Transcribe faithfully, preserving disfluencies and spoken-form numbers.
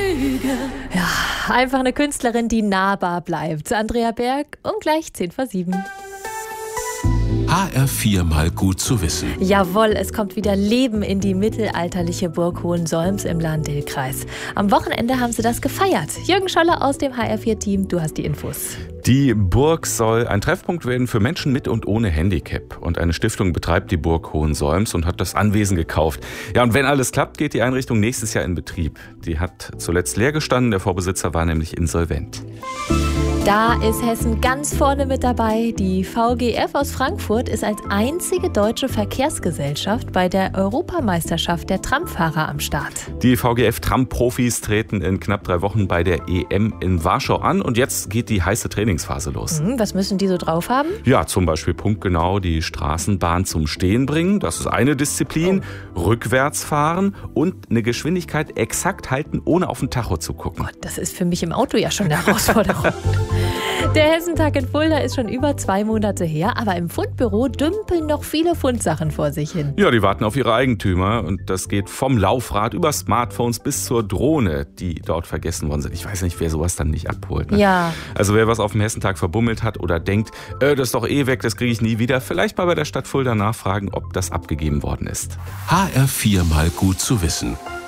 Lüge. Ja, einfach eine Künstlerin, die nahbar bleibt. Andrea Berg um gleich zehn vor sieben. H R vier mal gut zu wissen. Jawohl, es kommt wieder Leben in die mittelalterliche Burg Hohensolms im Lahn-Dill-Kreis. Am Wochenende haben sie das gefeiert. Jürgen Scholler aus dem H R vier Team, du hast die Infos. Die Burg soll ein Treffpunkt werden für Menschen mit und ohne Handicap. Und eine Stiftung betreibt die Burg Hohensolms und hat das Anwesen gekauft. Ja, und wenn alles klappt, geht die Einrichtung nächstes Jahr in Betrieb. Die hat zuletzt leer gestanden, der Vorbesitzer war nämlich insolvent. Da ist Hessen ganz vorne mit dabei. Die V G F aus Frankfurt ist als einzige deutsche Verkehrsgesellschaft bei der Europameisterschaft der Tramfahrer am Start. Die V G F-Tram-Profis treten in knapp drei Wochen bei der E M in Warschau an und jetzt geht die heiße Trainingsphase los. Hm, was müssen die so drauf haben? Ja, zum Beispiel punktgenau die Straßenbahn zum Stehen bringen. Das ist eine Disziplin. Oh. Rückwärts fahren und eine Geschwindigkeit exakt halten, ohne auf den Tacho zu gucken. Gott, das ist für mich im Auto ja schon eine Herausforderung. Der Hessentag in Fulda ist schon über zwei Monate her, aber im Fundbüro dümpeln noch viele Fundsachen vor sich hin. Ja, die warten auf ihre Eigentümer und das geht vom Laufrad über Smartphones bis zur Drohne, die dort vergessen worden sind. Ich weiß nicht, wer sowas dann nicht abholt. Ne? Ja. Also wer was auf dem Hessentag verbummelt hat oder denkt, äh, das ist doch eh weg, das kriege ich nie wieder, vielleicht mal bei der Stadt Fulda nachfragen, ob das abgegeben worden ist. H R vier mal gut zu wissen.